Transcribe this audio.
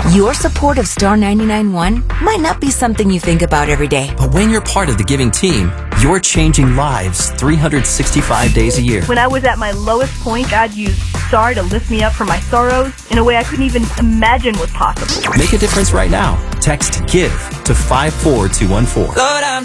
Your support of Star 99.1 might not be something you think about every day. But when you're part of the giving team, you're changing lives 365 days a year. When I was at my lowest point, God used Star to lift me up from my sorrows in a way I couldn't even imagine was possible. Make a difference right now. Text GIVE to 54214.